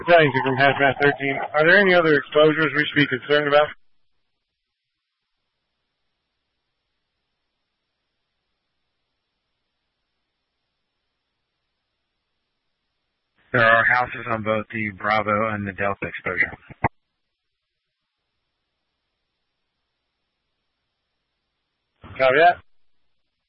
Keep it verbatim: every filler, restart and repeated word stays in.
Paddington from Hazmat thirteen. Are there any other exposures we should be concerned about? There are houses on both the Bravo and the Delta exposure. Copy that.